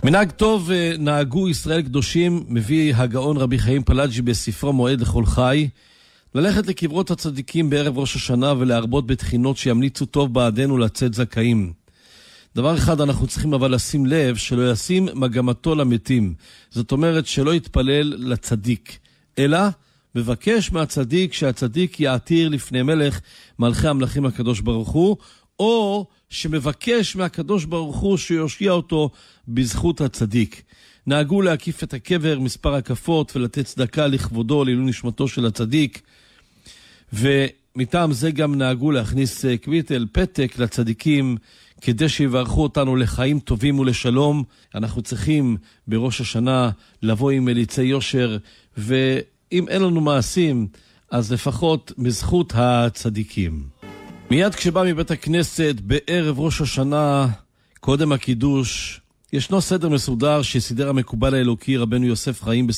מנהג טוב נהגו ישראל קדושים, מביא הגאון רבי חיים פלאג'י בספרו מועד לכל חי, ללכת לקברות הצדיקים בערב ראש השנה ולהרבות בתחינות שימליצו טוב בעדנו לצאת זכאים. דבר אחד אנחנו צריכים אבל לשים לב, שלא ישים מגמתו למתים. זאת אומרת שלא יתפלל לצדיק, אלא מבקש מהצדיק שהצדיק יעתיר לפני מלך מלכי המלכים הקדוש ברוך הוא, או שמבקש מהקדוש ברוך הוא שיושיע אותו בזכות הצדיק. נהגו להקיף את הקבר מספר הקפות ולתת צדקה לכבודו לעילוי נשמתו של הצדיק, ומטעם זה גם נהגו להכניס קוויטל, פתק לצדיקים, כדי שיברכו אותנו לחיים טובים ולשלום. אנחנו צריכים בראש השנה לבוא עם מליצי יושר, ואם אין לנו מעשים, אז לפחות מזכות הצדיקים. מיד כשבא מבית הכנסת בערב ראש השנה, קודם הקידוש, ישנו סדר מסודר שסידר המקובל האלוקי רבנו יוסף חיים